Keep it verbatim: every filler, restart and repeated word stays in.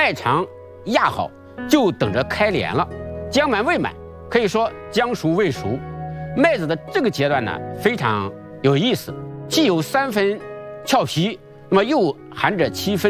麦场压好，就等着开镰了。将满未满，可以说将熟未熟。麦子的这个阶段呢，非常有意思，既有三分俏皮，那么又含着七分